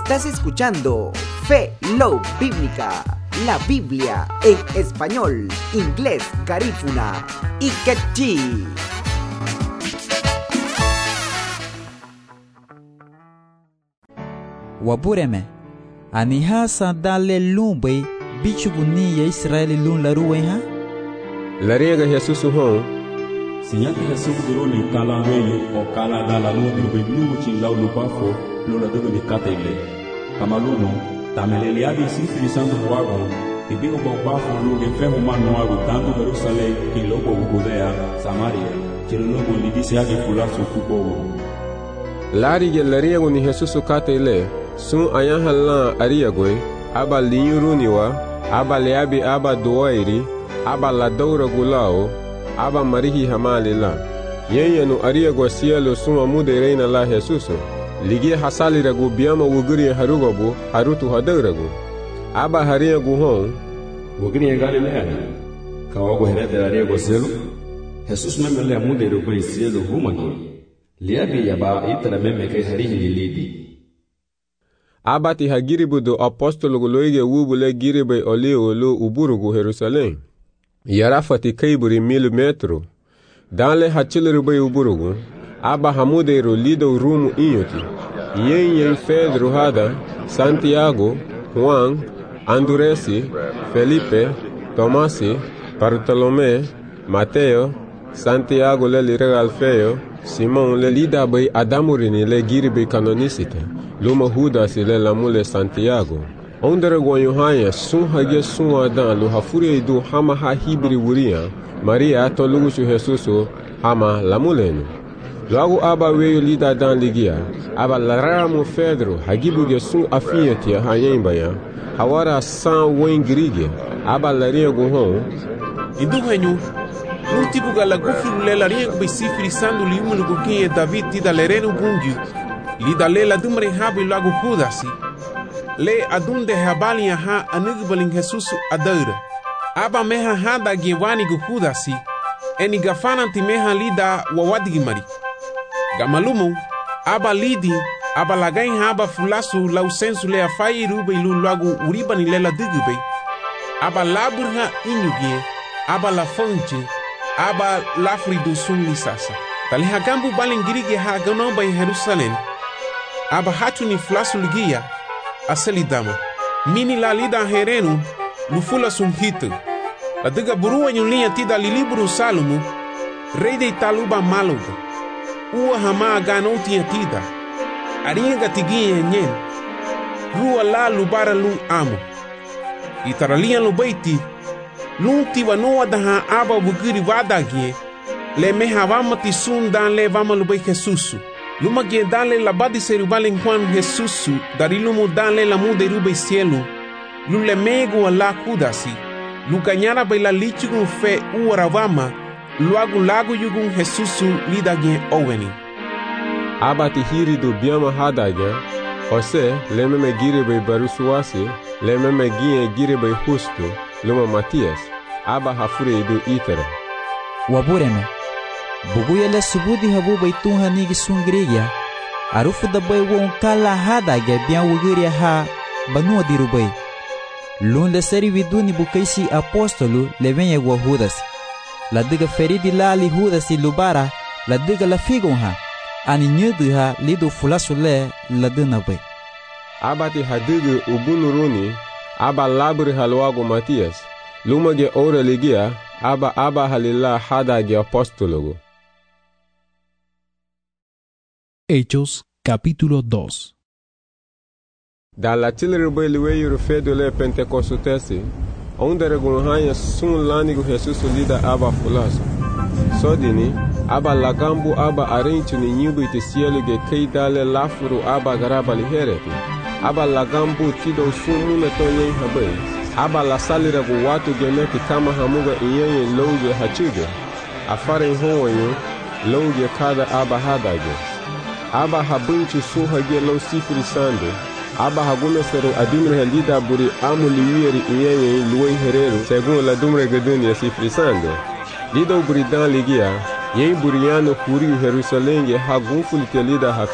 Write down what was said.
Estás escuchando Fe Love Bíblica, la Biblia en español, inglés, garífuna y quechí. Wabureme, aniha sandale lumbe bichuguni ya Israeli lun laruwe ha? Lariega Jesus hon. Sinya que Jesus durou ni kala meio o kala dala no de beblu chin lau no bafo no la dogo de katele. Kamaluno, tamelele abi si frisando wago. E bem o bafo no de ferro manual tanto Jerusalém que logo Judea, Samaria. Que logo lhe disse a que fular su cubo. Lariega lariega ni Jesus katele. Sun ayan halan ariagwe aba linyuruniwa aba leabi aba doairi aba ladoura gulao aba marihi hamalila yenu ariagwa cielo sun amude reina la Jesus ligi hasali ragu biama wuguri harugobu harutu hadauragu aba hariagu hon wuguri galilea kawago herete ariagwa cielo Jesus memele amude rubai cielo humani leabi yaba itara memeke harihi lilidi Abati hagiribu do apostolo loige wubule giribe oli olo uburugu Jerusalém. Yarafati kaiburi 1000 metro. Danle hachileribe uburugu. Aba hamudero lido rumu inyoti. Yen Pedro hada, Santiago, Juan, Anduresi, Felipe, Tomasi, Bartolomé, Mateo, Santiago le lirega Alfeo, Simon le lida bay adamurini le giribe canonicite. Luma Huda si le lamule Santiago. Ondere guanyuhanya sun hage sun adan lu hafuri idu hama ha hibri wuria. Maria to lugusu Jesuso hama lamulenu. Logo aba weyo lida dan ligia. Aba laramu Pedro hagibuge sun afiyeti hanyembaya. Hawara san wengirige. Aba laria guhon. Idu henyu. Un tipo galagufi le laria kubisi frisando liumu lugukinye David tida lerenu bungi. Lida le la dumre habi lagu Judasi. Le adunde habali ha anugbalin Jesus adaura. Aba meha hada gewani gu Judasi. Eni gafananti meha lida wawadigimari. Gamalumu, aba lidi, aba lagain haba fulasu lausensu le afai rube ilu lagu uribani le la digube. Aba laburha inyugie, aba la fonche, aba lafridu sun lisasa. Tali hagambu balingirige ha ganomba in Jerusalém. Aba hatu ni flasu ligia aselidama mini la lida herenu lufula sumhito la diga burua nyulia tida liliburu salumu rei de taluba maluga ua hama ganoti tida aringa tigia nyen rua la lubara lu amo itaralia lu baiti lunti wa noa daha aba bugiri wadagie le meha vamati sundan le vama lu bai Jesusu Luma que dale la badi serubalen Juan Jesusu, darilumu dale la mude rube cielo, lule mego a la kudasi, lukanyara baila lichugun fe uaravama, luagu lagu yugun Jesusu lidage oweni. Abati hiridu biama hadaga, Jose lememe giribe barusuasi, lememe giribe justo, luma Matias, aba hafure idu itere. Wabureme. Buguyele subudi habu baitun hanigi sungriya. Arufu da bay won kala hada ge bian wugiria ha banu dirubay. Lun le seri viduni bukaisi apostolo le venye gwa Judas. La diga feridi lali Judas lubara la diga la figon ha. Ani nyudu ha lidu fulasule la dina bay. Abati hadigu ubunuruni aba labri halwago Matias. Luma ge ora ligia aba halila hada ge apostologo. Hechos, capítulo 2. Dans la tilirbe liwe fedo le Pentecostesi, onde regunhanya sun lanigu Jesus lida aba fulaso. Sodini, aba lagambu aba arinchu ni nyubu ite cielo ge keidale lafuru aba garaba lihereti. Aba lagambu tido sun mumeto yen habe. Aba la salira gu watu gemeti kama hamuga iyenye loge hachuge. Afare honyo, loge kada aba hadage. Aba habunchi suhage lo sifri sande. Aba hagume sero adumre helida buri amu liwiri iyenye luwe herero segun la dumre geduni ya sifri sande. Lido buri dan ligia, yen buriano kuri Jerusalem ye hagun fulite lida